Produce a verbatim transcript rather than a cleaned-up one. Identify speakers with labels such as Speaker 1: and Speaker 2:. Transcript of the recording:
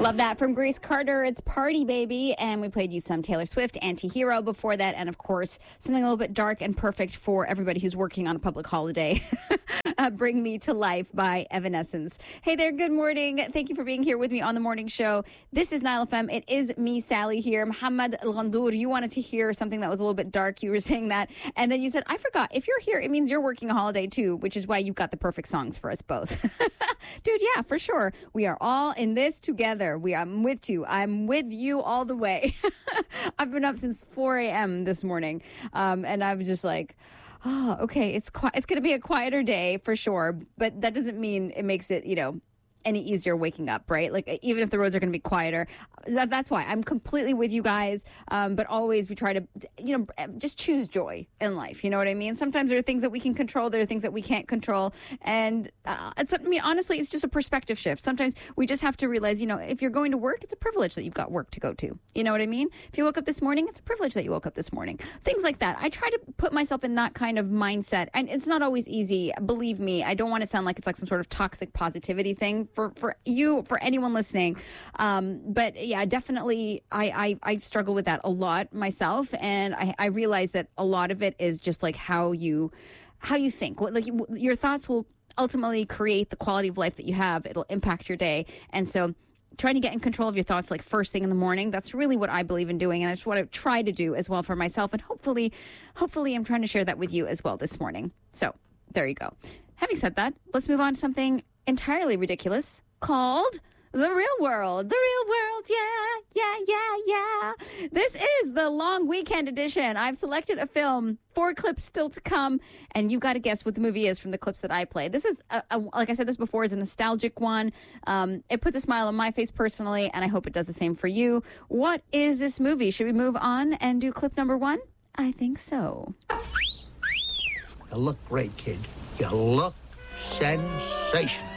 Speaker 1: Love that from Grace Carter. It's Party Baby. And we played you some Taylor Swift, Anti-Hero before that. And of course, something a little bit dark and perfect for everybody who's working on a public holiday. uh, Bring Me to Life by Evanescence. Hey there, good morning. Thank you for being here with me on the morning show. This is Nile F M. It is me, Sally, here. Muhammad Al-Ghandour, you wanted to hear something that was a little bit dark. You were saying that. And then you said, I forgot. If you're here, it means you're working a holiday too, which is why you've got the perfect songs for us both. Dude, yeah, for sure. We are all in this together. We I'm with you. I'm with you all the way. I've been up since four a.m. this morning. Um, and I'm just like, oh, okay, it's qui- it's going to be a quieter day for sure. But that doesn't mean it makes it, you know, any easier waking up, right? Like, even if the roads are going to be quieter, that, that's why I'm completely with you guys. Um, but always we try to, you know, just choose joy in life. You know what I mean? Sometimes there are things that we can control. There are things that we can't control. And uh, it's, I mean, honestly, it's just a perspective shift. Sometimes we just have to realize, you know, if you're going to work, it's a privilege that you've got work to go to. You know what I mean? If you woke up this morning, it's a privilege that you woke up this morning. Things like that. I try to put myself in that kind of mindset. And it's not always easy. Believe me, I don't want to sound like it's like some sort of toxic positivity thing for, for you, for anyone listening. Um, but yeah, definitely, I, I, I struggle with that a lot myself. And I, I realize that a lot of it is just like how you, how you think. Like your thoughts will ultimately create the quality of life that you have. It'll impact your day. And so trying to get in control of your thoughts like first thing in the morning, that's really what I believe in doing. And that's what I try to do as well for myself. And hopefully, hopefully I'm trying to share that with you as well this morning. So there you go. Having said that, let's move on to something entirely ridiculous called The Real World. The Real World, yeah, yeah, yeah, yeah. This is the long weekend edition. I've selected a film, four clips still to come, and you've got to guess what the movie is from the clips that I play. This is, a, a, like I said this before, is a nostalgic one. Um, it puts a smile on my face personally, and I hope it does the same for you. What is this movie? Should we move on and do clip number one? I think so.
Speaker 2: You look great, kid. You look sensational.